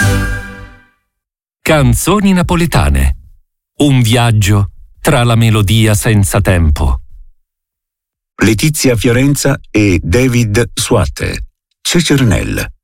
Canzoni napoletane. Un viaggio tra la melodia senza tempo. Letizia Fiorenza e David Suate. Cecernel.